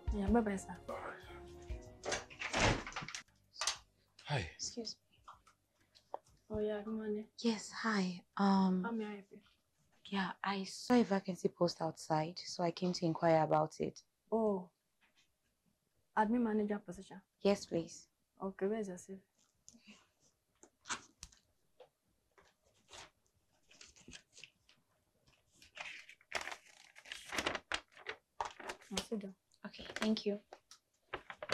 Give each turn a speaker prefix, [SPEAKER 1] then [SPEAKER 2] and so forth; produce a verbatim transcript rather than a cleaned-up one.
[SPEAKER 1] Yeah, bye-bye, sir.
[SPEAKER 2] All right. Hi.
[SPEAKER 3] Excuse me.
[SPEAKER 1] Oh, yeah, good morning.
[SPEAKER 3] Yes, hi. Um,
[SPEAKER 1] How may I help you?
[SPEAKER 3] yeah, I saw a vacancy post outside, so I came to inquire about it.
[SPEAKER 1] Oh, admin manager position.
[SPEAKER 3] Yes, please.
[SPEAKER 1] Okay, where's your safe? Now sit down.
[SPEAKER 3] Okay, thank you.